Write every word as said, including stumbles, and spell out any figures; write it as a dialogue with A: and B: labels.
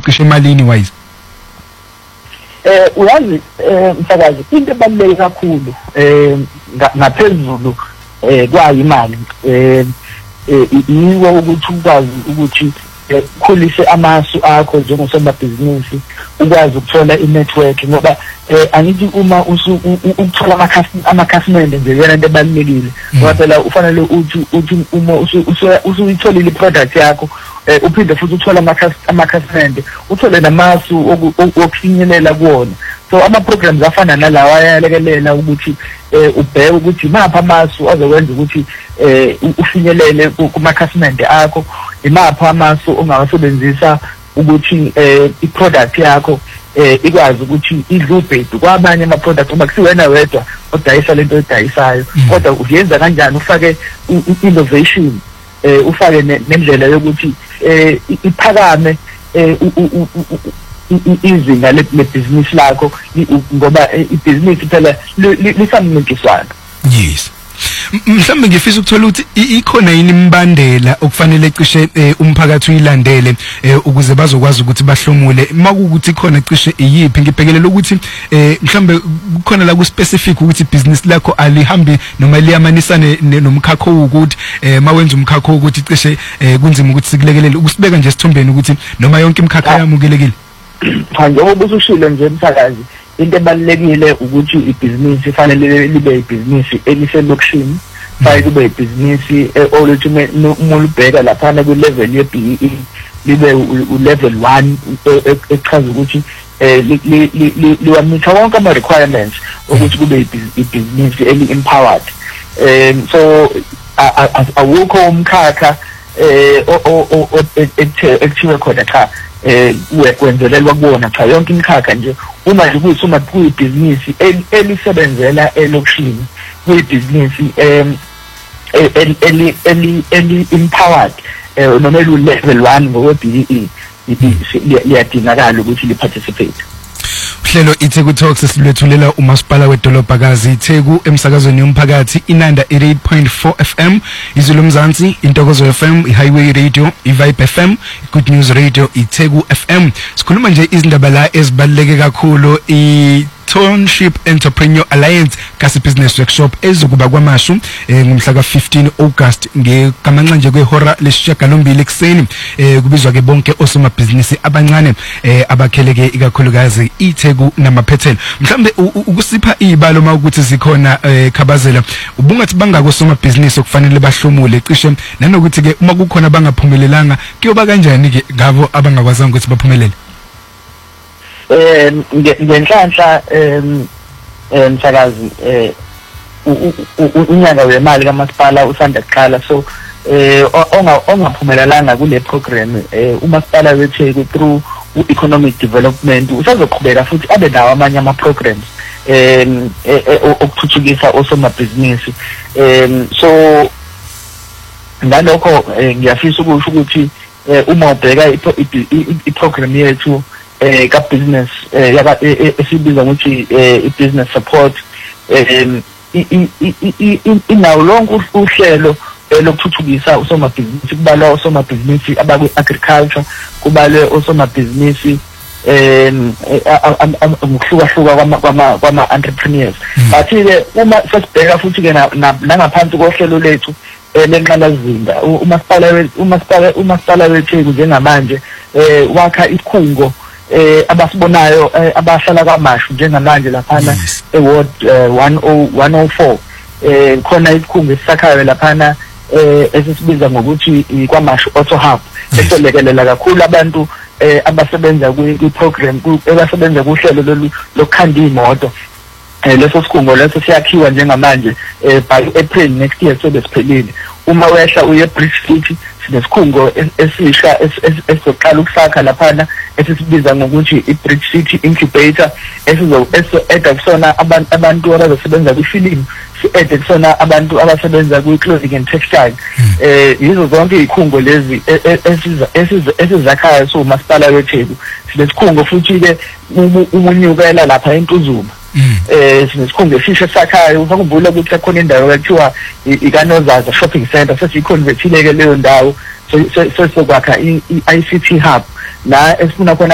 A: cishe emalini wise?
B: Eh uyazi msakazi into ebaluleke kakhulu eh ngaphezulu eh kwayimali eh yiwo ukuthi ukwazi ukuthi ukhulise amasu akho njengosomabhizinisi ukwazi ukuthola i-network ngoba angithi uma ukuthola amakhasimende nje yena into ebalulekile ngoba phela ufanele uthi uthi uma usuyitholile i-product yakho uphinde futhi uthola amakhasimende uthole namasu okufinyelela kuwona. So ama programs afana nalawa ayalekelela ukuthi ubheke ukuthi mapha amasu azokwenza ukuthi ufinyelele kumakhasimende akho, imapha amasu ongawasebenzisa ukuthi i-product yakho ikwazi ukuthi idlubhedu kwamanye ama product uma kusiwena wedwa odayisa lento odayisayo kodwa uyenza kanjani ufake innovation ufake nendlela yokuthi iphakame izinga lebusiness lakho ngoba ibusiness phela lisamncintiswana.
A: Yes. Mhlambe ngifisa ukuthola ukuthi ikhona yini imbandela okufanele cishe umphakathi uyilandele ukuze bazokwazi ukuthi bahlomule makukuthi khona cishe iyiphi ngibhekelela ukuthi mhlambe kukhona la ku specific ukuthi business lakho alihambi noma liyamanisane nomkhakha ukuthi mawenza umkhakha ukuthi cishe kunzima ukuthi sikulekelele ukusibeka nje esithombeni ukuthi noma yonke imkhakha yamukelekile.
B: Cha njengoba usushilo nje msakazi into ebalekile ukuthi ibhizinisi ifanele libe ibhizinisi eliselokishini fayi kube ibhizinisi oluthi uma ubheka lapha ku level ye B E E libe u level one echaza ukuthi liwamitha wonke ama requirements ukuthi kube ibhizinisi eli empowered. Um so awukho umkhakha o ekuthiwe khona cha eh ukwenzelelwa kubona cha yonke imikhakha nje uma nje kuyisuma kuyibhizinisi elisebenzela elokishini kuyibhizinisi em eli eli eli empowered noma elu level one ngokwe B E E liyadingakala ukuthi liparticipate.
A: Uhlelo iTheku Talks silwethulela umasipala wedolobhakazi iTheku emsakazweni yomphakathi Inanda eighty-eight point four F M, Izulu Mzansi, Intokozo F M, iHighway Radio, iVibe F M, Good News Radio, iTheku F M. Sikhuluma nje izindaba la ezibaluleke kakhulu i Township Entrepreneur Alliance kasi business workshop ezokuba kwamashu ngomhla ka fifteen August ngekamanca nje kwehora lesishiyagalombili ekseni kubizwa ke bonke osomabhizinisi abancane abakheleke ikakhulukazi iTheku namaphethelo. Mhlambe ukusipha izibalo mawukuthi zikhona khabazela ubungathi bangako somabhizinisi okufanele bahlomule cishe nanokuthi ke uma kukhona bangaphumelelanga kuyoba kanjani ke ngabo abangakwazanga ukuthi baphumelele.
B: Eh ngenhlanhla em msakazi eh unyaka wemali kamasipala usanda kuqala so eh ongaphumelelanga kule program eh umasipala wethu through economic development usazoqhubeka futhi abe nawo amanye ama programs em okuthuthukisa osomabhizinisi em so ngalokho ngiyafisa ukusho ukuthi uma ubheka i program yethu eh ka business yaba esibiza ukuthi i business support em inawo lonke uhlelo lokuthuthukisa usomabhizinisi kubalwa usomabhizinisi abakwi agriculture kubalwe usomabhizinisi em ukuhlukahluka kwama kwama entrepreneurs but ke uma sesibheka futhi ke nangaphansi kohlelo lethu lenqalazinda umasipala umasipala umasipala wethu njengamanje eh wakha isikhungo eh abasibonayo abahlala kwamashu njengamanje laphana eward one oh four eh khona isikhungo esisakhayo laphana eh esisibiza ngokuthi kwamashu auto hub esolekelela kakhulu abantu eh abasebenza ku program abasebenza kuhlelo lokukhanda imoto eh leso sikhungo leso siyakhiwa njengamanje eh by April next year so besiphelile. Uma wehla uye Bridge City sinesikhungo esisha esizoqala ukusakha laphana esisibiza ngokuthi iBridge City Incubator esizo eso-eda kusona abantu abazosebenza kwifilimu si-ede kusona abantu abasebenza kwi-clothing and textile. eh yizo zonke izikhungo lezi esizakhayo so umasipala weTheku sinesikhungo futhi ke umunyukela lapha eNtuzuma eh sinesikhungo esisha sakhayo ukukhumbula ukuthi khona indawo ekuthiwa iKanozaza shopping center sesiyiconvertile ke leyo ndawo so sokwakha i-I C T hub la esifuna khona